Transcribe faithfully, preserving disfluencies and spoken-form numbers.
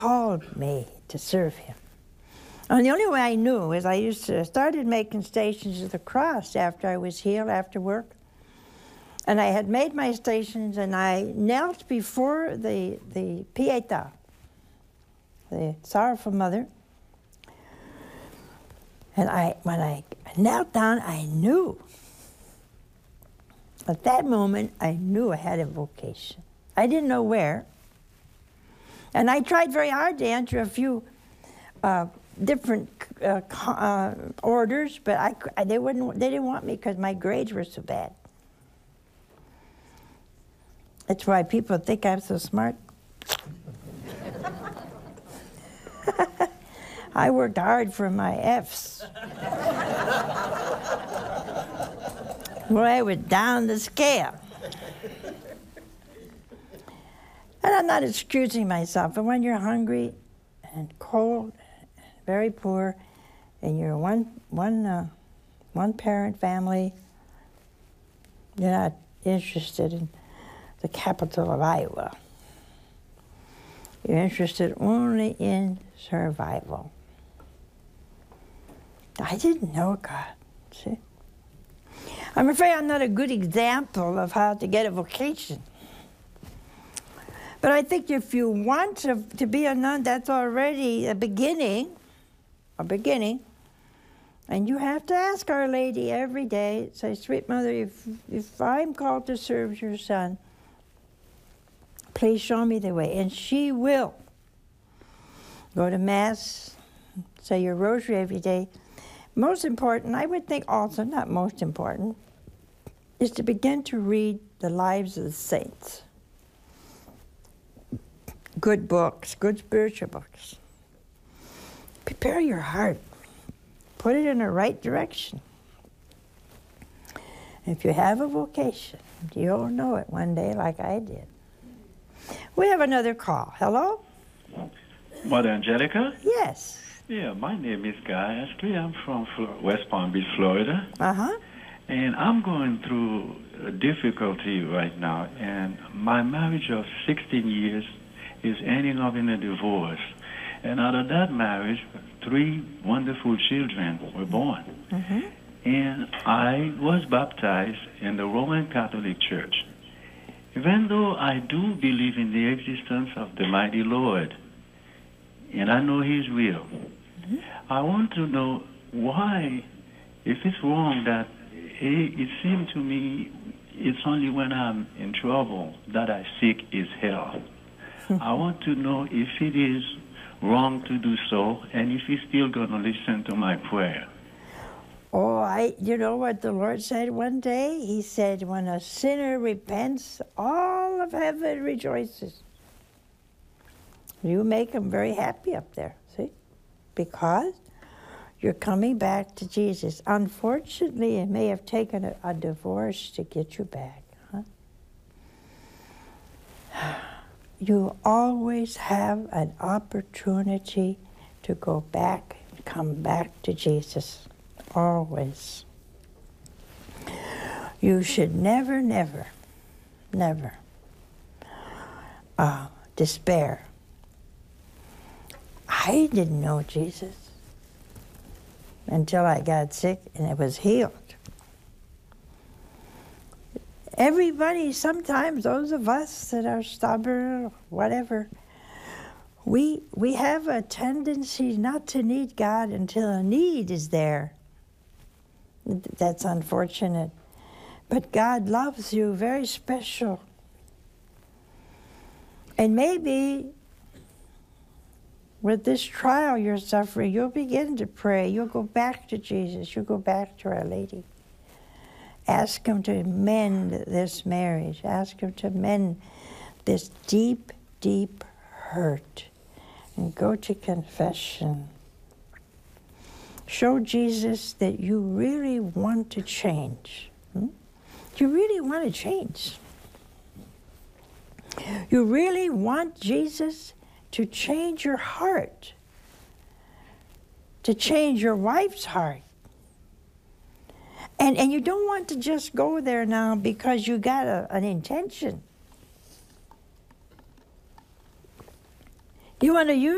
called me to serve him. And the only way I knew is I used to started making stations of the cross after I was healed, after work. And I had made my stations, and I knelt before the, the Pietà, the Sorrowful Mother. And I, when I knelt down, I knew. At that moment, I knew I had a vocation. I didn't know where. And I tried very hard to enter a few uh, different uh, uh, orders, but I, I, they, wouldn't, they didn't want me because my grades were so bad. That's why people think I'm so smart. I worked hard for my F's. Well, I was down the scale. And I'm not excusing myself, but when you're hungry and cold, and very poor, and you're one, one, uh, one parent family, you're not interested in the capital of Iowa. You're interested only in survival. I didn't know God, see? I'm afraid I'm not a good example of how to get a vocation. But I think if you want to, to be a nun, that's already a beginning, a beginning. And you have to ask Our Lady every day, say, Sweet Mother, if, if I'm called to serve your son, please show me the way. And she will. Go to Mass, say your rosary every day. Most important, I would think also, not most important, is to begin to read the lives of the saints. Good books, good spiritual books. Prepare your heart. Put it in the right direction. If you have a vocation, you'll know it one day like I did. We have another call. Hello? Mother Angelica? Yes. Yeah, my name is Guy Astley. I'm from West Palm Beach, Florida. Uh-huh. And I'm going through a difficulty right now. And my marriage of sixteen years is ending up in a divorce. And out of that marriage, three wonderful children were born. Mm-hmm. And I was baptized in the Roman Catholic Church. Even though I do believe in the existence of the mighty Lord, and I know He's real, mm-hmm. I want to know why, if it's wrong that it, it seems to me it's only when I'm in trouble that I seek His help. I want to know if it is wrong to do so, and if He's still going to listen to my prayer. Oh, I, you know what the Lord said one day? He said, when a sinner repents, all of heaven rejoices. You make them very happy up there, see? Because you're coming back to Jesus. Unfortunately, it may have taken a, a divorce to get you back, huh? You always have an opportunity to go back, come back to Jesus. Always. You should never, never, never uh, despair. I didn't know Jesus until I got sick and I was healed. Everybody, sometimes those of us that are stubborn or whatever, we, we have a tendency not to need God until a need is there. That's unfortunate. But God loves you very special. And maybe with this trial you're suffering, you'll begin to pray. You'll go back to Jesus. You'll go back to Our Lady. Ask Him to mend this marriage. Ask Him to mend this deep, deep hurt. And go to confession. Show Jesus that you really want to change. Hmm? You really want to change. You really want Jesus to change your heart, to change your wife's heart. And, and you don't want to just go there now because you got a, an intention. You want to use